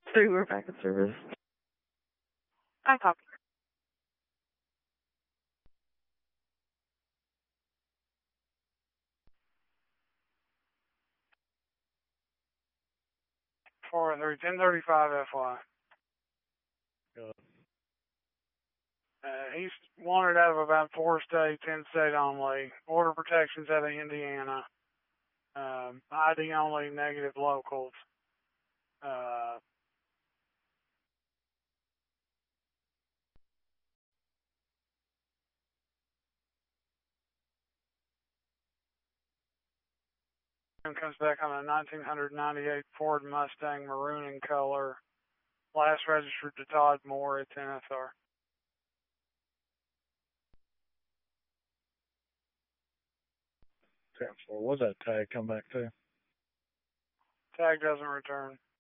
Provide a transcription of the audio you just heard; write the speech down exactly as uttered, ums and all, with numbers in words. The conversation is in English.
Three, we're back in service. I copy. four three, ten thirty-five F Y. Good. Uh, he's wanted out of about four states, in state only. Border protections out of Indiana. Um, I D only, negative locals. Uh, comes back on a nineteen ninety-eight Ford Mustang, maroon in color. Last registered to Todd Moore. It's N S R. ten four. What's that tag come back to? Tag doesn't return.